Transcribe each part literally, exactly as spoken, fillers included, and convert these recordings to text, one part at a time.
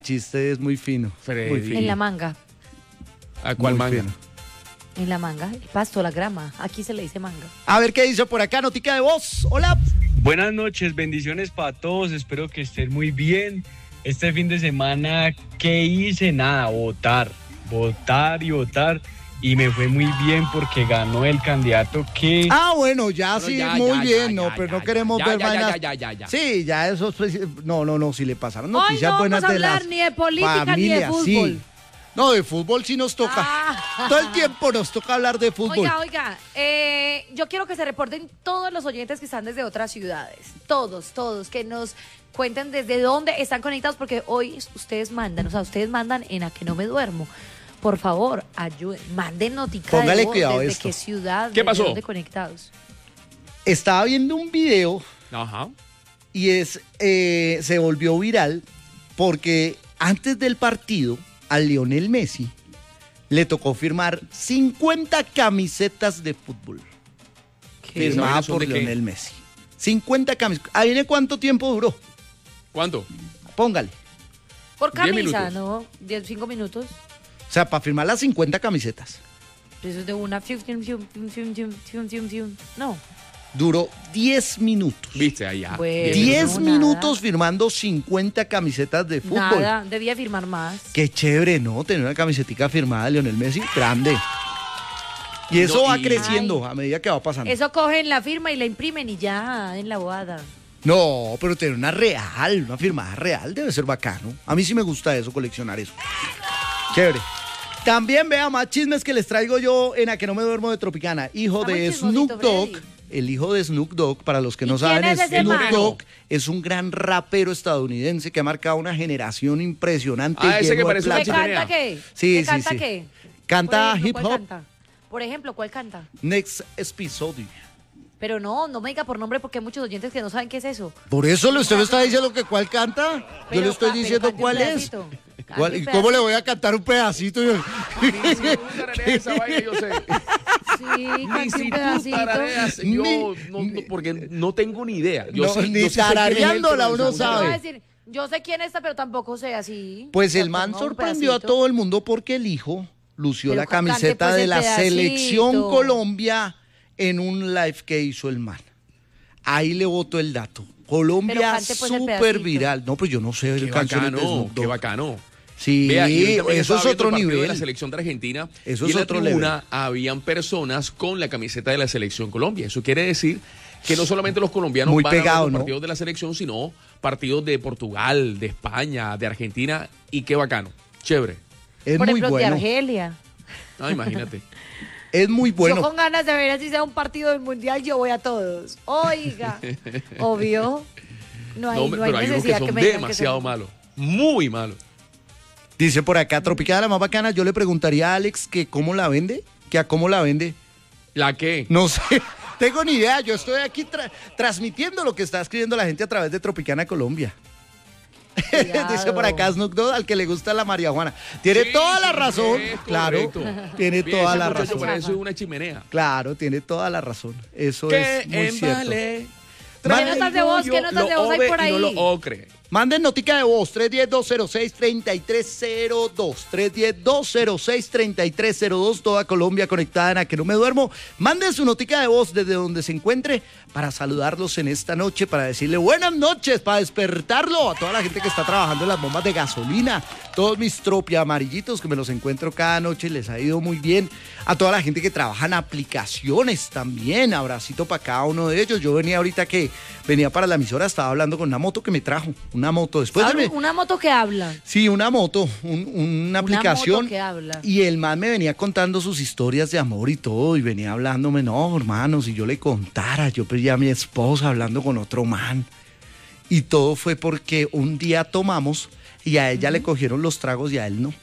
chiste es muy fino. Freddy. Muy fino. En la manga. ¿A cuál Muy manga? fino. En la manga. El pasto, la grama. Aquí se le dice manga. A ver qué dice por acá, notica de voz. Hola. Buenas noches, bendiciones para todos, espero que estén muy bien. Este fin de semana, ¿qué hice? Nada, votar, votar y votar. Y me fue muy bien porque ganó el candidato que... Ah, bueno, ya Bueno, sí, ya, muy ya, bien, ya, no, ya, pero ya, no queremos ya, ver ya, vainas. ya, ya, ya, ya. Sí, ya eso es, pues, no, no, no, si le pasaron Hoy noticias no buenas vamos a de hablar las ni de política familias, ni de fútbol. sí. No, de fútbol sí nos toca. Ah. Todo el tiempo nos toca hablar de fútbol. Oiga, oiga, eh, yo quiero que se reporten todos los oyentes que están desde otras ciudades. Todos, todos, que nos cuenten desde dónde están conectados, porque hoy ustedes mandan, o sea, ustedes mandan en A Que No Me Duermo. Por favor, ayuden, manden notica Póngale de voz, cuidado a desde esto. qué ciudad, ¿Qué desde pasó? dónde conectados. Estaba viendo un video Ajá. y es eh, se volvió viral porque antes del partido a Lionel Messi le tocó firmar cincuenta camisetas de fútbol. ¿Qué? Firmada ¿Son por de qué? Lionel Messi. cincuenta camisetas. ¿Adivine cuánto tiempo duró? ¿Cuánto? Póngale. Por Diez camisa, minutos. ¿no? Diez, cinco minutos. O sea, para firmar las cincuenta camisetas. Eso es de una... fium, fium, fium, fium, fium, fium, fium, fium. No. Duró diez minutos. ¿Viste allá? Bueno. diez no, minutos nada. firmando cincuenta camisetas de fútbol. Nada, debía firmar más. Qué chévere, ¿no? Tener una camisetica firmada de Lionel Messi, grande. Y eso No, va y- creciendo Ay. a medida que va pasando. Eso cogen la firma y la imprimen y ya, en la bobada. No, pero tener una real, una firmada real debe ser bacano. A mí sí me gusta eso, coleccionar eso. Chévere. También vea más chismes que les traigo yo en A Que No Me Duermo de Tropicana. Hijo Está muy de chismosito, Snoop Dogg. Freddy. El hijo de Snoop Dogg, para los que no ¿Y quién saben, es ese Snoop man? Dogg es un gran rapero estadounidense que ha marcado una generación impresionante. Ah, ese lleno que de parece una ¿Me plata. chimenea. canta qué? Sí, ¿Me sí, canta sí. qué? Canta Por ejemplo, hip ¿cuál hop. canta? Por ejemplo, ¿cuál canta? Next episodio. Pero no, no me diga por nombre porque hay muchos oyentes que no saben qué es eso. Por eso le- usted me está diciendo que cuál canta. Yo Pero le estoy ca- pero diciendo cante un cuál es. pedacito. Cante ¿Cuál- un ¿Y cómo le pedacito. voy a cantar un pedacito? Yo- Esa vaina, yo sé. Sí, Ni cante si un tú pedacito. tarareas, yo Ni- no, no, porque no tengo ni idea. Yo No, sí- ni yo sí sé quién es él, tarareándola pero uno no sé. Yo voy a sabe. decir, yo sé quién está, pero tampoco sé así. Pues O sea, el man ponga un sorprendió a pedacito. todo el mundo porque el hijo lució Pero la cante, camiseta pues, de el la pedacito. selección Colombia en un live que hizo el man. Ahí le botó el dato. Colombia Pero cante, pues, el súper pedacito. viral. No, pues yo no sé Qué el canciones de bacano, Snoop qué Dogg. bacano. Sí, Vea, y ahorita también eso estaba es viendo otro el partido nivel. de la selección de Argentina. Eso y es en otro la tribuna habían personas con la camiseta de la selección Colombia. Eso quiere decir que no solamente los colombianos Muy van a ver pegado, los ¿no? partidos de la selección, sino partidos de Portugal, de España, de Argentina. Y qué bacano. Chévere. Es Por muy ejemplo, de bueno. Argelia. Ah, imagínate. Es muy Yo bueno. con ganas de ver así sea un partido del mundial, yo voy a todos. Oiga, obvio. No hay, No, hombre, no hay pero hay unos que necesidad que, son me digan que demasiado son- malos. Muy malos. Dice por acá, Tropicana la más bacana. Yo le preguntaría a Alex que cómo la vende, que a cómo la vende. ¿La qué? No sé, tengo ni idea. Yo estoy aquí tra- transmitiendo lo que está escribiendo la gente a través de Tropicana Colombia. Cuidado. Dice por acá Snoop Dogg, al que le gusta la marihuana. Tiene Sí, toda la sí, razón, es claro. correcto. Tiene Bien, toda ese la muchacho razón. parece eso es una chimenea. Claro, tiene toda la razón. Eso Que es muy cierto. embale. ¿Qué notas de voz? ¿Qué Yo notas de lo voz hay ove por y ahí? no lo ocre. Manden notica de voz, tres uno cero, dos cero seis, tres tres cero dos. tres uno cero, dos cero seis, tres tres cero dos. Toda Colombia conectada en A Que No Me Duermo. Manden su notica de voz desde donde se encuentre para saludarlos en esta noche, para decirle buenas noches, para despertarlo a toda la gente que está trabajando en las bombas de gasolina. Todos mis tropia amarillitos que me los encuentro cada noche, les ha ido muy bien. A toda la gente que trabaja en aplicaciones también. Abracito para cada uno de ellos. Yo venía ahorita que venía para la emisora, estaba hablando con una moto que me trajo. Una moto. Después de Habla- me- Una moto que habla. Sí, una moto, un- una aplicación. moto que habla. Y el man me venía contando sus historias de amor y todo, y venía hablándome, no, hermano, si yo le contara, yo pedía a mi esposa hablando con otro man. Y todo fue porque un día tomamos y a ella le cogieron los tragos y a él no.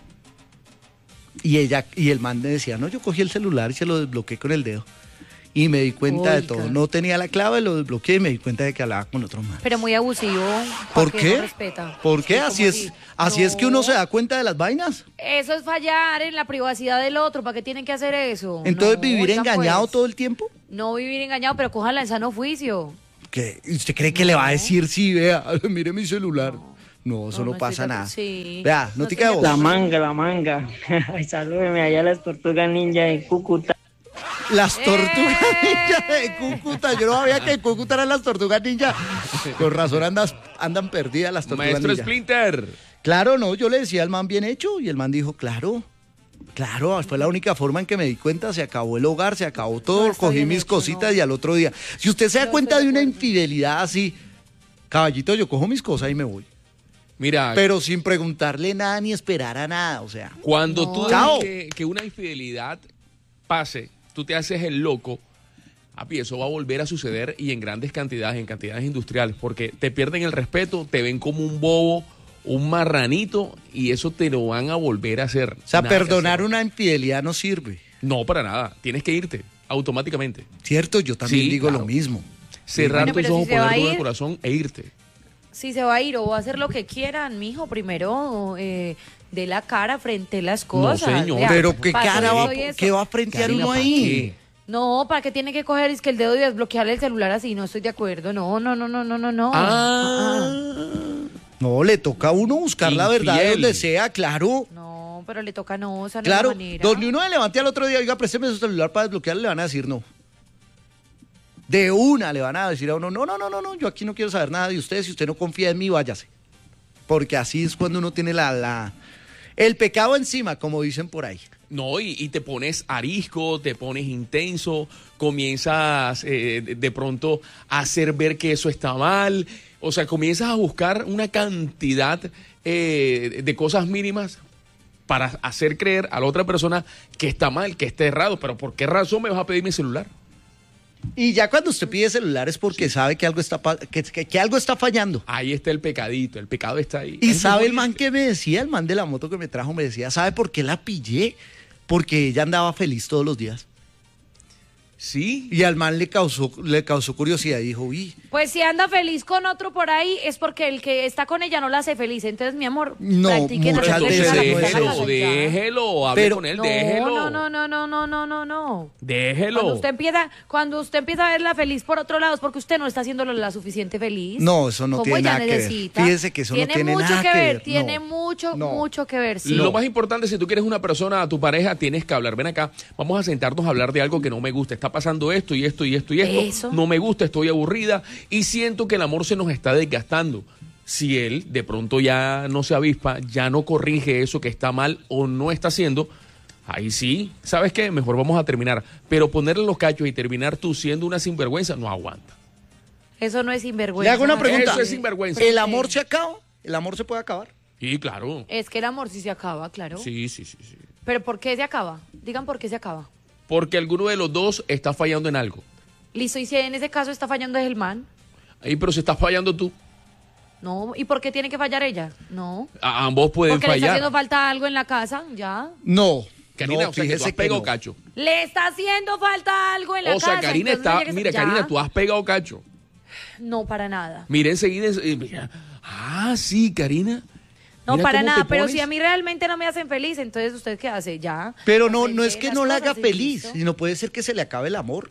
Y ella, y el man me decía, no, yo cogí el celular y se lo desbloqueé con el dedo. Y me di cuenta de Oiga. todo. No tenía la clave, lo desbloqueé y me di cuenta de que hablaba con otro man. Pero muy abusivo. ¿Por porque qué? No respeta. ¿Por qué? Sí, Así como es, así es que uno No. se da cuenta de las vainas. Eso es fallar en la privacidad del otro. ¿Para qué tienen que hacer eso? Entonces, No, vivir oigan, engañado pues. todo el tiempo. No vivir engañado, pero cójala en sano juicio. ¿Qué? ¿Usted cree que le va a decir, sí, vea, mire mi celular? No, eso No, no, no pasa estoy de nada. acuerdo. Sí. Vea, No notica de estoy voz. de La manga, la manga. Ay, salúdeme allá las tortugas ninja de Cúcuta. Las tortugas ¡Eh! ninja de Cúcuta. Yo no sabía que en Cúcuta eran las tortugas ninja. Con razón andas, andan perdidas las tortugas Maestro ninja. Splinter. Claro, no, yo le decía al man bien hecho y el man dijo, claro, claro, fue la única forma en que me di cuenta, se acabó el hogar, se acabó todo, No, está cogí bien mis hecho, cositas no. y al otro día. Si usted se da No, cuenta estoy de de una acuerdo. infidelidad así, caballito, yo cojo mis cosas y me voy. Mira, Pero sin preguntarle nada ni esperar a nada, o sea. cuando No. tú Chao. dejes que, que una infidelidad pase, tú te haces el loco, papi, eso va a volver a suceder y en grandes cantidades, en cantidades industriales, porque te pierden el respeto, te ven como un bobo, un marranito y eso te lo van a volver a hacer. O sea, Nada que perdonar hacer. una infidelidad no sirve. No, para nada. Tienes que irte automáticamente. ¿Cierto? Yo también Sí, digo claro. lo mismo. Cerrar Bueno, tus pero ojos, si se va poner a todo el ir- corazón e irte. Si se va a ir o va a hacer lo que quieran, mijo, primero eh, de la cara frente a las cosas. señor. Vea, Pero qué para cara eso va, soy eso. ¿qué va a frentear Karina, uno ¿para ahí? qué? No, ¿para qué tiene que coger es que el dedo y desbloquearle el celular así? No estoy de acuerdo. No, no, no, no, no, no, no. Ah. No, le toca a uno buscar la verdad de Infiel. donde sea, claro. No, pero le toca no, o sea, no Claro, es la manera. donde uno le levante al otro día, oiga, présteme su celular para desbloquearle, le van a decir no. De una le van a decir a uno, no, no, no, no, no, yo aquí no quiero saber nada de usted, si usted no confía en mí, váyase. Porque así es cuando uno tiene la, la el pecado encima, como dicen por ahí. No, y, y te pones arisco, te pones intenso, comienzas eh, de, de pronto a hacer ver que eso está mal, o sea, comienzas a buscar una cantidad eh, de cosas mínimas para hacer creer a la otra persona que está mal, que está errado, pero ¿por qué razón me vas a pedir mi celular? Y ya cuando usted pide celular es porque sabe que algo está pa- que, que- que algo está fallando. Ahí está el pecadito, el pecado está ahí. Y Eso sabe es el man que me decía, el man de la moto que me trajo, me decía, ¿sabe por qué la pillé? Porque ella andaba feliz todos los días. Sí, Y al man le causó, le causó curiosidad y dijo, uy, Pues si anda feliz con otro por ahí es porque el que está con ella no la hace feliz. Entonces, mi amor, No, practiquen muchas hacerle veces feliz a la no es persona eso. déjelo, que está en casa, ya. déjelo, hable Pero- con él, No, déjelo. no, no, no, no, no, no, no, no. Déjelo. Cuando usted empieza, cuando usted empieza a verla feliz por otro lado es porque usted no está haciéndolo la suficiente feliz. No, eso no Como tiene ella nada que ver. necesita. Fíjese que eso no tiene mucho nada que que ver. ver, Tiene no. mucho, No. mucho que ver. Sí. Lo más importante, si tú quieres una persona, a tu pareja, tienes que hablar. Ven acá, vamos a sentarnos a hablar de algo que no me gusta. Está pasando esto y esto y esto y esto. Eso. No me gusta, estoy aburrida y siento que el amor se nos está desgastando. Si él de pronto ya no se avispa, ya no corrige eso que está mal o no está haciendo, ahí sí, ¿sabes qué? Mejor vamos a terminar. Pero ponerle los cachos y terminar tú siendo una sinvergüenza, no aguanta. Eso no es sinvergüenza. Le hago una pregunta. Eso es sinvergüenza. ¿El amor se acaba? ¿El amor se puede acabar? Sí, claro. Es que el amor sí se acaba, claro. Sí, sí, sí, sí. Pero ¿por qué se acaba? Digan por qué se acaba. Porque alguno de los dos está fallando en algo. Listo, y si en ese caso está fallando es el man. Ahí, pero si estás fallando tú, No, ¿y por qué tiene que fallar ella? No. a- ambos pueden Porque le está fallar. haciendo falta algo en la casa, ya. No. Karina, no, o sea, que tú fíjese has pegado no. cacho. Le está haciendo falta algo en la O casa. sea, Karina entonces está, llegues- mira, ya. Karina, tú has pegado cacho. No, para nada. Mira enseguida, eh, mira, ah, sí, Karina. No, Mira para cómo nada, te pero pones. si a mí realmente no me hacen feliz, entonces ¿usted qué hace? Ya. Pero no, Pues no es vende que las no la haga cosas y feliz, listo. sino puede ser que se le acabe el amor.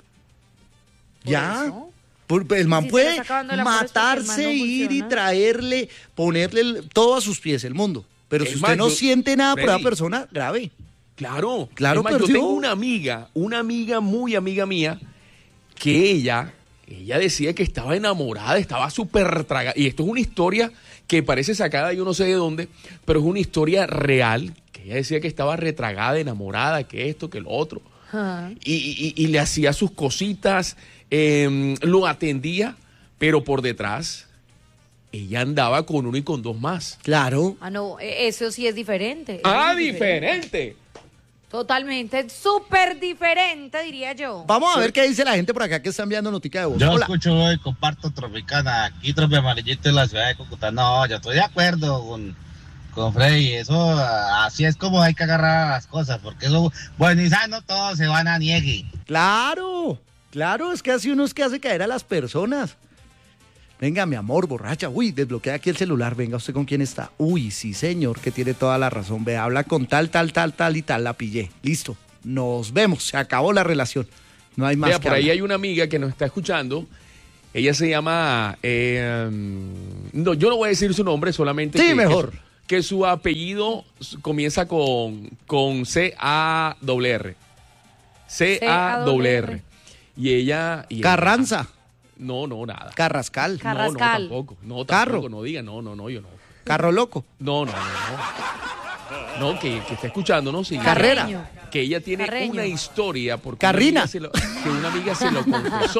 Por Ya. eso. Por- el man Si se le puede está acabando el amor es porque el man matarse, no ir y funciona. traerle, ponerle el- todo a sus pies, el mundo. Pero Es si más, usted no yo- siente nada por Freddy. esa persona, grave. Claro, Claro, es más, yo perdió. tengo una amiga, una amiga muy amiga mía, que ella, ella decía que estaba enamorada, estaba súper tragada. Y esto es una historia que parece sacada yo no sé de dónde, pero es una historia real, que ella decía que estaba retragada, enamorada, que esto, que lo otro. Ajá. Y, y- y le hacía sus cositas, eh, lo atendía, pero por detrás ella andaba con uno y con dos más. Claro. Ah, no, e- eso sí es diferente. Eso ¡Ah, sí es diferente! Totalmente, súper diferente, diría yo. Vamos a ver qué dice la gente por acá que está enviando notica de voz. Yo Hola. escucho hoy, comparto Tropicana, aquí Tropi Amarillito en la ciudad de Cúcuta. No, yo estoy de acuerdo con, con Freddy, eso ah, así es como hay que agarrar las cosas, porque eso, bueno y sano, todos se van a niegue. Claro, claro, es que así uno es que hace caer a las personas. Venga, mi amor, borracha. Uy, desbloquea aquí el celular. Venga, ¿usted con quién está? Uy, sí, señor, que tiene toda la razón. Ve, habla con tal, tal, tal, tal y tal. La pillé. Listo. Nos vemos. Se acabó la relación. No hay más Vea, que por ahí hablar. hay una amiga que nos está escuchando. Ella se llama eh, No, yo no voy a decir su nombre, solamente Sí, que, mejor. que, que su apellido comienza con, con C A R R. C A R R. Y ella... Y ella- Carranza, no, no, nada. Carrascal, Car- No, no, Carrascal. tampoco. No, Carro. tampoco, no diga, no, no, no, yo no. Carro Loco, No, no, no, no. No, que, que está escuchando, ¿no? Sí. Carrera. Carreño. Que ella tiene Carreño. una historia porque Carrina. Una amiga se lo, que una amiga se lo confesó.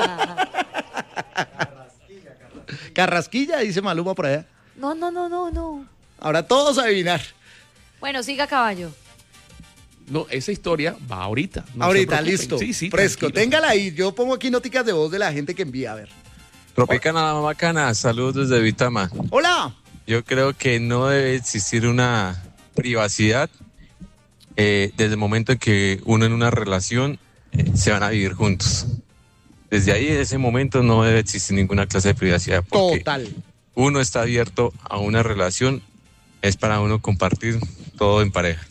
Carrasquilla, dice Maluma por allá. No, no, no, no, no. Ahora todos a adivinar. Bueno, siga caballo. No, esa historia va ahorita. no se Ahorita, preocupen. listo. Sí, sí. Fresco, tranquilo. téngala ahí. Yo pongo aquí noticas de voz de la gente que envía, a ver. Tropicana Bacana, saludos desde Vitama. Hola. Yo creo que no debe existir una privacidad eh, desde el momento en que uno en una relación eh, se van a vivir juntos. Desde ahí, en ese momento, no debe existir ninguna clase de privacidad porque Total. uno está abierto a una relación, es para uno compartir todo en pareja.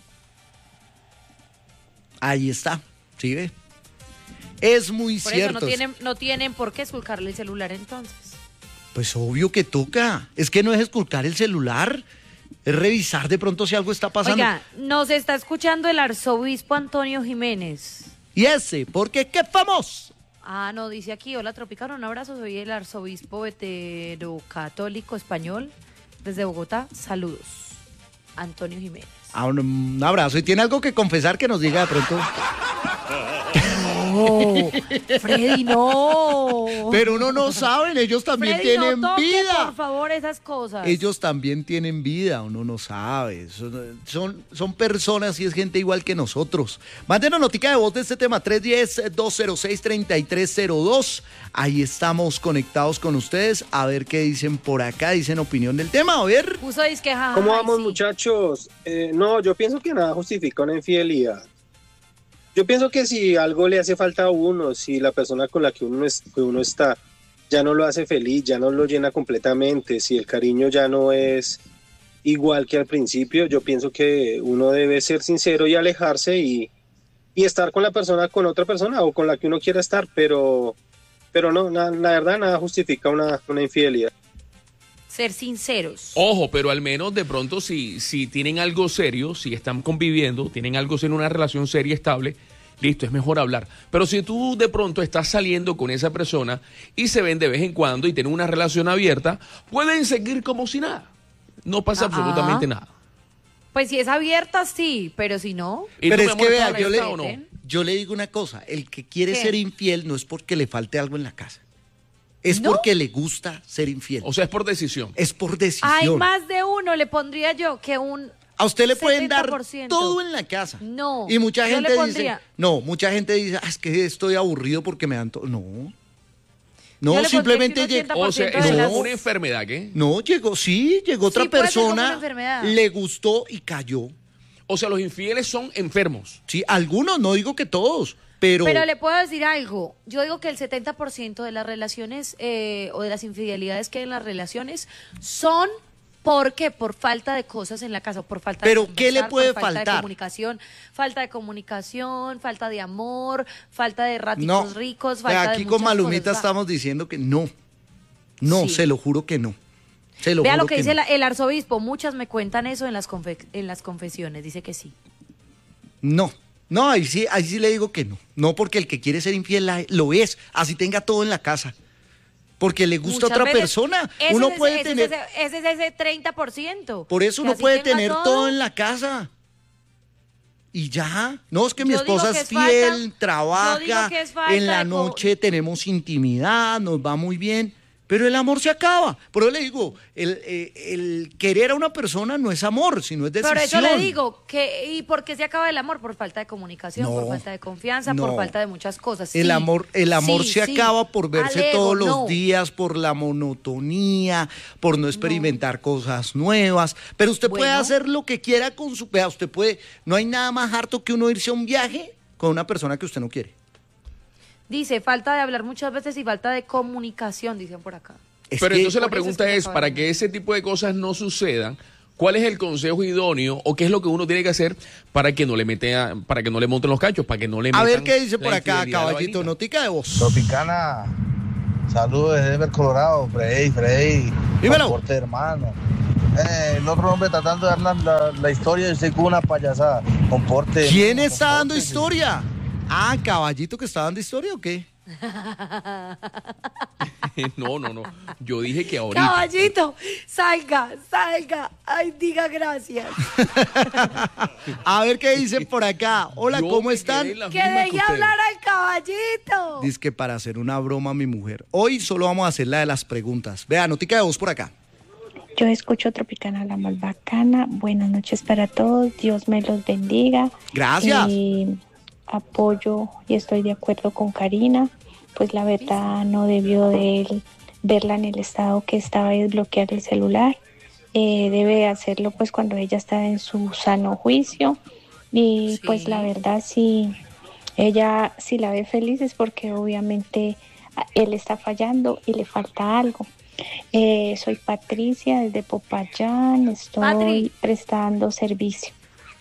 Ahí está. ¿Sí ve? Es muy Por cierto. eso no tienen, no tienen por qué esculcarle el celular entonces. Pues obvio que toca. Es que no es esculcar el celular. Es revisar de pronto si algo está pasando. Oiga, nos está escuchando el arzobispo Antonio Jiménez. Y ese, porque qué famoso. Ah, no, dice aquí, hola Tropicana, un abrazo, soy el arzobispo veterocatólico español desde Bogotá, saludos. Antonio Jiménez. Ah, un, un abrazo. ¿Y tiene algo que confesar que nos diga de pronto? No, Freddy, no. Pero uno no saben, ellos también Freddy, tienen no toque, vida. por favor, esas cosas. Ellos también tienen vida, uno no sabe. Son, son, son personas y es gente igual que nosotros. Mándenos notica de voz de este tema, tres uno cero, dos cero seis, tres tres cero dos. Ahí estamos conectados con ustedes. A ver qué dicen por acá, dicen opinión del tema, a ver. Puso disque, jaja, ¿Cómo ay, vamos, sí. muchachos? Eh, no, yo pienso que nada justifica una infidelidad. Yo pienso que si algo le hace falta a uno, si la persona con la que uno, es, que uno está ya no lo hace feliz, ya no lo llena completamente, si el cariño ya no es igual que al principio, yo pienso que uno debe ser sincero y alejarse y, y estar con la persona, con otra persona o con la que uno quiera estar, pero, pero no, na, la verdad nada justifica una, una infidelidad. Ser sinceros. Ojo, pero al menos de pronto si, si tienen algo serio, si están conviviendo, tienen algo serio, una relación seria, estable, listo, es mejor hablar. Pero si tú de pronto estás saliendo con esa persona y se ven de vez en cuando y tienen una relación abierta, pueden seguir como si nada. No pasa Ah, absolutamente ah. nada. Pues si es abierta, sí, pero si no, ¿Y Pero tú, es mi que amor, vea, estás yo le, molesta o no? yo le digo una cosa, el que quiere ¿Qué? ser infiel no es porque le falte algo en la casa. Es ¿No? porque le gusta ser infiel. O sea, es por decisión. Es por decisión. hay más de uno, le pondría yo, que un... A usted le pueden dar setenta por ciento. todo en la casa. No, Y mucha yo gente le dice, pondría- no, mucha gente dice, ah, es que estoy aburrido porque me dan todo. No. Yo No, le pondría simplemente que un llegó. ochenta O sea, por ciento es de no. las- una enfermedad, ¿qué? No, llegó, sí, llegó otra Sí, puede ser como una persona, enfermedad. le gustó y cayó. O sea, los infieles son enfermos. Sí, algunos, no digo que todos, pero, Pero le puedo decir algo. Yo digo que el setenta por ciento de las relaciones eh, o de las infidelidades que hay en las relaciones son porque por falta de cosas en la casa, por falta Pero, de ¿qué le conversar, puede por falta faltar? de comunicación, falta de comunicación, falta de amor, falta de no. ratitos ricos, falta Aquí de con muchas Malumita cosas. estamos diciendo que no. No, Sí. se lo juro que no. Se lo Vea juro lo que, dice no. la- el arzobispo, muchas me cuentan eso en las, confe- en las confesiones, dice que sí. No, no, ahí sí, ahí sí le digo que no. No, porque el que quiere ser infiel la- lo es, así tenga todo en la casa. Porque le gusta Muchas otra veces, persona. ese Uno es ese- puede ese tener, es ese, ese es ese treinta por ciento. por eso que uno así puede tenga tener todo. en la casa. Y ya. No, es que mi Yo digo esposa que es es fiel, falta- trabaja, yo digo que es falta en la de co- noche tenemos intimidad, nos va muy bien. Pero el amor se acaba. Por eso le digo, el, eh, el querer a una persona no es amor, sino es decisión. Por eso le digo, que ¿y por qué se acaba el amor? Por falta de comunicación, No, por falta de confianza, no. por falta de muchas cosas. El Sí, amor, el amor sí, se sí. acaba por verse Al ego, todos los no. días, por la monotonía, por no experimentar cosas nuevas. Pero usted puede Bueno. hacer lo que quiera con su... Vea, usted puede... No hay nada más harto que uno irse a un viaje con una persona que usted no quiere. Dice, falta de hablar muchas veces y falta de comunicación, dicen por acá. Es Pero que- entonces la por eso es pregunta que se es, acaba para el que ese tipo de cosas no sucedan, ¿cuál es el consejo idóneo o qué es lo que uno tiene que hacer para que no le meta, para que no le monten los cachos, para que no le A metan ver qué dice por la acá, infidelidad a la caballito, vainita? notica de voz. Tropicana, Saludos desde Denver, Colorado, Frey, Frey. Dímelo. Comporte, hermano. Eh, el otro hombre tratando de dar la, la, la historia y usted con una payasada. Comporte. ¿Quién está comporte, dando historia? Ah, Caballito que está dando historia o qué? No, no, no. Yo dije que ahorita. Caballito, salga, salga. Ay, diga gracias. A ver qué dicen por acá. Hola, Yo ¿cómo me están? quedé en la Que misma deje ustedes. hablar al caballito. Dice que para hacer una broma a mi mujer. Hoy solo vamos a hacer la de las preguntas. Vea, notica de voz por acá. Yo escucho Tropicana la más bacana. Buenas noches para todos. Dios me los bendiga. Gracias. Eh, apoyo y estoy de acuerdo con Karina. Pues la verdad no debió de él verla en el estado que estaba y desbloquear el celular. Eh, debe hacerlo pues cuando ella está en su sano juicio. Y Sí. pues la verdad si ella si la ve feliz es porque obviamente a- él está fallando y le falta algo. Eh, soy Patricia desde Popayán, estoy Patri. prestando servicio.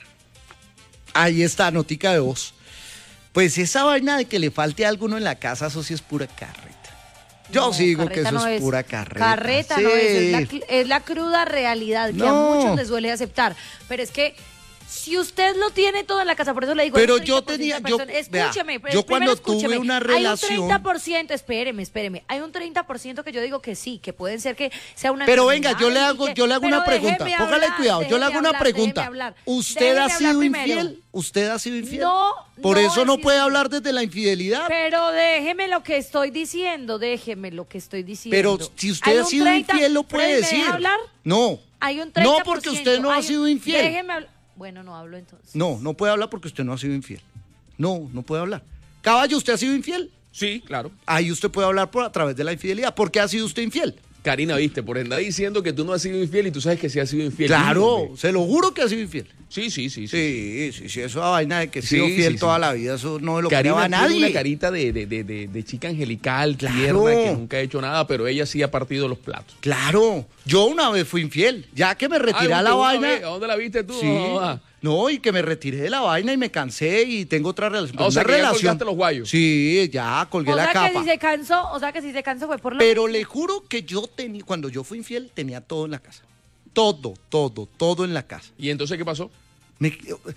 Ahí está, notica de voz. Pues esa vaina de que le falte a alguno en la casa, eso sí es pura carreta. Yo No, sí digo que carreta eso no es, es. pura carreta. Carreta Sí. no es, es la, cl- es la cruda realidad que No. a muchos les duele aceptar. Pero es que si usted lo tiene todo en la casa, por eso le digo. Pero hay un yo treinta por ciento tenía- de yo- personas- vea, escúcheme, yo primero cuando tuve escúcheme. una Hay relación- un treinta por ciento, espéreme, espéreme. Hay un treinta por ciento que yo digo que sí, que pueden ser que sea una Pero venga, yo le enfermedad y hago, que- yo le hago pero una pregunta. déjeme Póngale hablar, cuidado, yo le déjeme hago una hablar, pregunta. déjeme hablar. ¿Usted Déjeme ha hablar sido primero. infiel? ¿Usted ha sido infiel? No, Por no eso he no sido puede infiel. hablar desde la infidelidad. Pero déjeme lo que estoy diciendo, déjeme lo que estoy diciendo. Pero si usted Hay ha un sido treinta infiel, lo puede Freddy, ¿me deja decir. hablar? No. Hay un treinta No, por porque ciento. usted no ha Hay un- sido infiel. Déjeme hablar. Bueno, no hablo entonces. No, no puede hablar porque usted no ha sido infiel. No, no puede hablar. Caballo, ¿usted ha sido infiel? Sí, claro. Ahí usted puede hablar por, a través de la infidelidad. ¿Por qué ha sido usted infiel? Karina, viste, por andar diciendo que tú no has sido infiel y tú sabes que sí has sido infiel. Claro, Dime. se lo juro que ha sido infiel. Sí, sí, sí. Sí, sí, sí, eso es vaina de que he Sí, sido sí, fiel sí. toda la vida, eso no lo Karina creo a tiene nadie. una carita de, de, de, de, de chica angelical, Claro. tierna, que nunca ha hecho nada, pero ella sí ha partido los platos. Claro, yo una vez fui infiel, ya que me retiré Ay, a la una vaina. vez, ¿a dónde la viste tú? Sí. Ah. No, y que me retiré de la vaina y me cansé y tengo otra relación. Ah, o sea, una que ya relación. colgaste los guayos. Sí, ya colgué O la sea capa. que si se cansó, o sea que si se cansó fue por lo Pero le juro que yo tenía, cuando yo fui infiel, tenía todo en la casa. Todo, todo, todo en la casa. ¿Y entonces qué pasó? Me-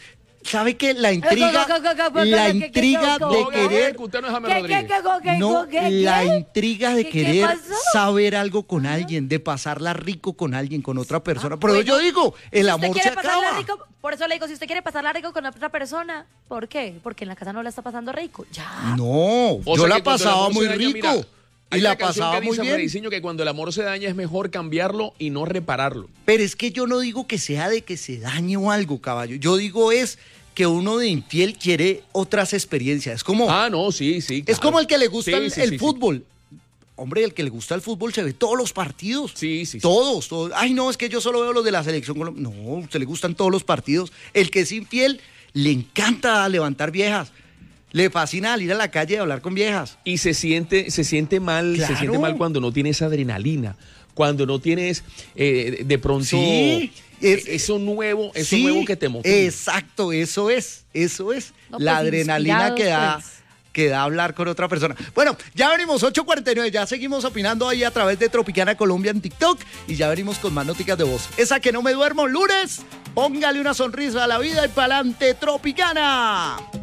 ¿Sabe qué? La intriga, la intriga de No, querer, que usted no es James ¿Qué, qué, Rodríguez. qué, qué, no, qué, qué, la qué? intriga de ¿Qué- qué querer pasó? saber algo con alguien, de pasarla rico con alguien, con otra persona. Ah, Pero bueno, yo digo, el Si amor usted se quiere pasarla acaba. rico, por eso le digo, si usted quiere pasarla rico con otra persona, ¿por qué? Porque en la casa no la está pasando rico. Ya. No, O yo sea la que cuando el pasaba amor se muy daña, rico. mira, hay y la una canción pasaba que muy dice, bien. Frediciño, que cuando el amor se daña es mejor cambiarlo y no repararlo. Pero es que yo no digo que sea de que se dañe o algo, caballo. Yo digo es que uno de infiel quiere otras experiencias. Es como, Ah, no, sí, sí. es claro. como el que le gusta Sí, el, sí, el sí, sí. fútbol. Hombre, el que le gusta el fútbol se ve todos los partidos. Sí, sí, sí. Todos, todos. Ay, no, es que yo solo veo los de la selección colombiana. No, a usted le gustan todos los partidos. El que es infiel le encanta levantar viejas. Le fascina salir a la calle y hablar con viejas. Y se siente, se siente mal, Claro. se siente mal cuando no tienes adrenalina, cuando no tienes eh, de pronto Sí, es- eso nuevo, eso Sí, nuevo que te motiva. Exacto, eso es, eso es. No, la pues, adrenalina que da, inspirados, pues. que da hablar con otra persona. Bueno, ya venimos, ocho cuarenta y nueve, ya seguimos opinando ahí a través de Tropicana Colombia en TikTok y ya venimos con más noticias de voz. Esa que no me duermo lunes, póngale una sonrisa a la vida y pa'lante Tropicana.